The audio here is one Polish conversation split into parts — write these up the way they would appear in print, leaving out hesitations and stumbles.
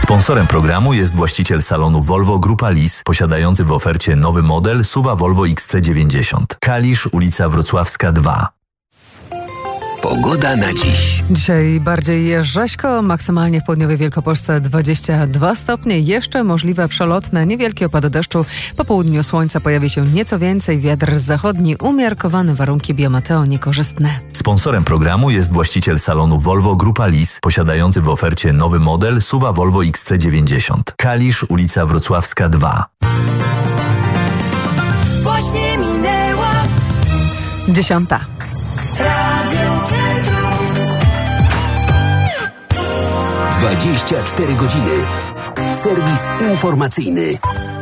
Sponsorem programu jest właściciel salonu Volvo Grupa Lis, posiadający w ofercie nowy model SUV Volvo XC90. Kalisz, ulica Wrocławska 2. Pogoda na dziś. Dzisiaj bardziej rzeźko, maksymalnie w południowej Wielkopolsce 22 stopnie. Jeszcze możliwe przelotne, niewielkie opady deszczu. Po południu słońca pojawi się nieco więcej. Wiatr zachodni, umiarkowane warunki biometeo niekorzystne. Sponsorem programu jest właściciel salonu Volvo Grupa Lis, posiadający w ofercie nowy model SUV Volvo XC90. Kalisz, ulica Wrocławska 2. Właśnie minęła 10. Radio Centrum. 24 godziny. Serwis informacyjny.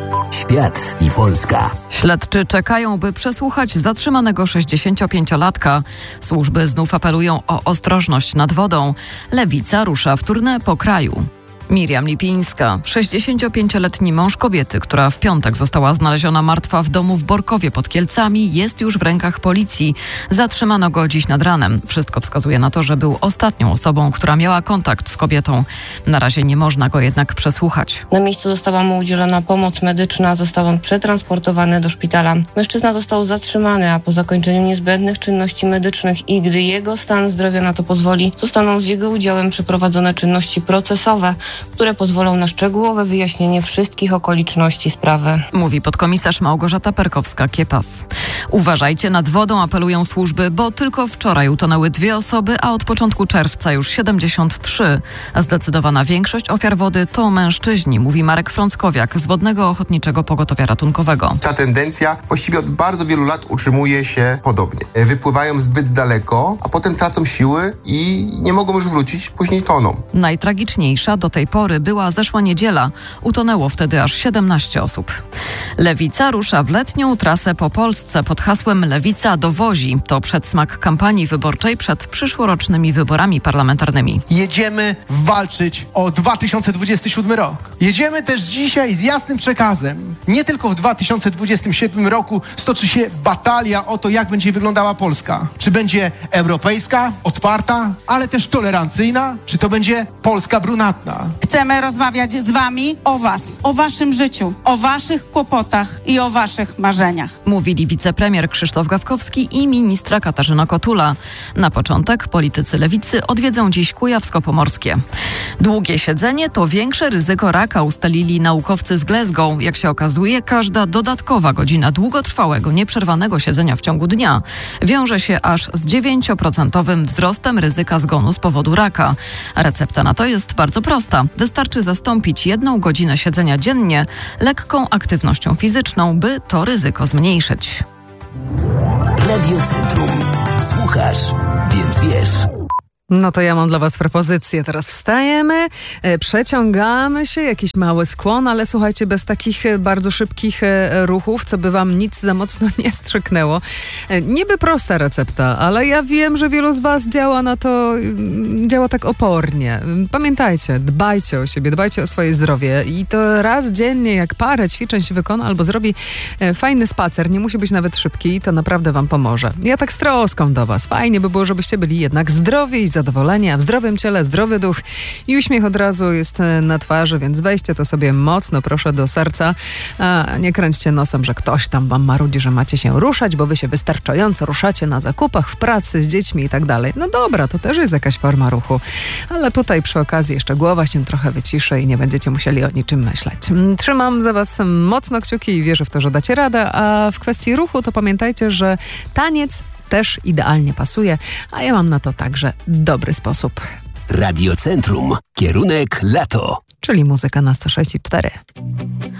Świat i Polska. Śledczy czekają, by przesłuchać zatrzymanego 65-latka. Służby znów apelują o ostrożność nad wodą. Lewica rusza w tournée po kraju. Miriam Lipińska, 65-letni mąż kobiety, która w piątek została znaleziona martwa w domu w Borkowie pod Kielcami, jest już w rękach policji. Zatrzymano go dziś nad ranem. Wszystko wskazuje na to, że był ostatnią osobą, która miała kontakt z kobietą. Na razie nie można go jednak przesłuchać. Na miejscu została mu udzielona pomoc medyczna, został on przetransportowany do szpitala. Mężczyzna został zatrzymany, a po zakończeniu niezbędnych czynności medycznych i gdy jego stan zdrowia na to pozwoli, zostaną z jego udziałem przeprowadzone czynności procesowe, które pozwolą na szczegółowe wyjaśnienie wszystkich okoliczności sprawy. Mówi podkomisarz Małgorzata Perkowska-Kiepas. Uważajcie nad wodą, apelują służby, bo tylko wczoraj utonęły 2 osoby, a od początku czerwca już 73. A zdecydowana większość ofiar wody to mężczyźni, mówi Marek Frąckowiak z Wodnego Ochotniczego Pogotowia Ratunkowego. Ta tendencja właściwie od bardzo wielu lat utrzymuje się podobnie. Wypływają zbyt daleko, a potem tracą siły i nie mogą już wrócić, później toną. Najtragiczniejsza do tej pory była zeszła niedziela. Utonęło wtedy aż 17 osób. Lewica rusza w letnią trasę po Polsce pod hasłem Lewica dowozi. To przedsmak kampanii wyborczej przed przyszłorocznymi wyborami parlamentarnymi. Jedziemy walczyć o 2027 rok. Jedziemy też dzisiaj z jasnym przekazem. Nie tylko w 2027 roku stoczy się batalia o to, jak będzie wyglądała Polska. Czy będzie europejska, otwarta, ale też tolerancyjna, czy to będzie Polska brunatna. Chcemy rozmawiać z wami o was, o waszym życiu, o waszych kłopotach i o waszych marzeniach. Mówili wicepremier Krzysztof Gawkowski i ministra Katarzyna Kotula. Na początek politycy lewicy odwiedzą dziś Kujawsko-Pomorskie. Długie siedzenie to większe ryzyko raka, ustalili naukowcy z Glasgow. Jak się okazuje, każda dodatkowa godzina długotrwałego, nieprzerwanego siedzenia w ciągu dnia wiąże się aż z 9% wzrostem ryzyka zgonu z powodu raka. Recepta na to jest bardzo prosta. Wystarczy zastąpić 1 godzinę siedzenia dziennie lekką aktywnością fizyczną, by to ryzyko zmniejszyć. Radio Centrum. Słuchasz, więc wiesz. No to ja mam dla was propozycję. Teraz wstajemy, przeciągamy się, jakiś mały skłon, ale słuchajcie, bez takich bardzo szybkich ruchów, co by wam nic za mocno nie strzyknęło. Niby prosta recepta, ale ja wiem, że wielu z was działa tak opornie. Pamiętajcie, dbajcie o siebie, dbajcie o swoje zdrowie i to raz dziennie, jak parę ćwiczeń się wykona albo zrobi fajny spacer, nie musi być nawet szybki, to naprawdę wam pomoże. Ja tak z troską do was. Fajnie by było, żebyście byli jednak zdrowi i zadowoleni, a w zdrowym ciele zdrowy duch i uśmiech od razu jest na twarzy, więc weźcie to sobie mocno, proszę, do serca, a nie kręćcie nosem, że ktoś tam wam marudzi, że macie się ruszać, bo wy się wystarczająco ruszacie na zakupach, w pracy, z dziećmi i tak dalej. No dobra, to też jest jakaś forma ruchu, ale tutaj przy okazji jeszcze głowa się trochę wyciszy i nie będziecie musieli o niczym myśleć. Trzymam za was mocno kciuki i wierzę w to, że dacie radę, a w kwestii ruchu to pamiętajcie, że taniec też idealnie pasuje, a ja mam na to także dobry sposób. Radio Centrum. Kierunek lato. Czyli muzyka na 106,4.